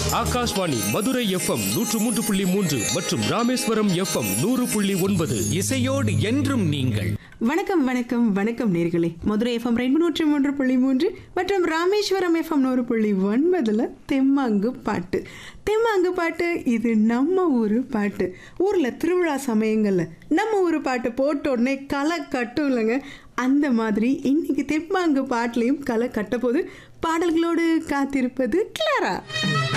Akashvani Madurai FM 103.3 மற்றும் Rameswaram FM 100.9. இசையோடு என்றும் நீங்கள். வணக்கம் வணக்கம் வணக்கம் நேர்களே. மதுரை எஃப்எம் 103.3 மற்றும் ராமேஸ்வரம் எஃப்எம் 100.9 தெம்மாங்கு பாட்டு. தெம்மாங்கு பாட்டு இது நம்ம ஊர் பாட்டு. ஊரில் திருவிழா சமயங்களில் நம்ம ஊர் பாட்டு போட்ட உடனே களை கட்டும் இல்லைங்க. அந்த மாதிரி இன்னைக்கு தெம்மாங்கு பாட்டுலையும் களை கட்ட போது பாடல்களோடு காத்திருப்பது கிளாரா.